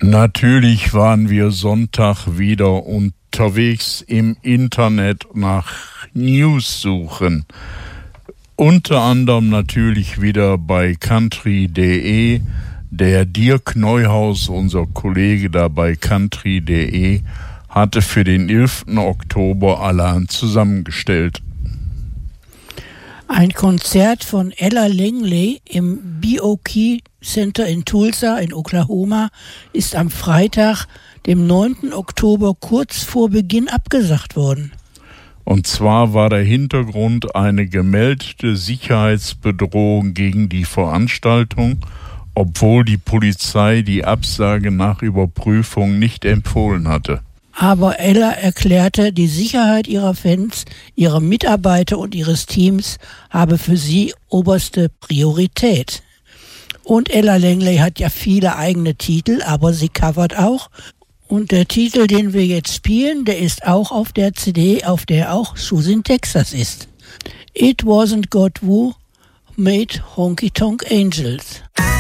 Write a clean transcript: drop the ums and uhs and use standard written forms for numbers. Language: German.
Natürlich waren wir Sonntag wieder unterwegs im Internet nach News suchen. Unter anderem natürlich wieder bei country.de. Der Dirk Neuhaus, unser Kollege da bei country.de, hatte für den 11. Oktober Alarm zusammengestellt. Ein Konzert von Ella Langley im BOK Center in Tulsa in Oklahoma ist am Freitag, dem 9. Oktober, kurz vor Beginn abgesagt worden. Und zwar war der Hintergrund eine gemeldete Sicherheitsbedrohung gegen die Veranstaltung, obwohl die Polizei die Absage nach Überprüfung nicht empfohlen hatte. Aber Ella erklärte, die Sicherheit ihrer Fans, ihrer Mitarbeiter und ihres Teams habe für sie oberste Priorität. Und Ella Langley hat ja viele eigene Titel, aber sie covert auch. Und der Titel, den wir jetzt spielen, der ist auch auf der CD, auf der auch Susie in Texas ist. It Wasn't God Who Made Honky Tonk Angels.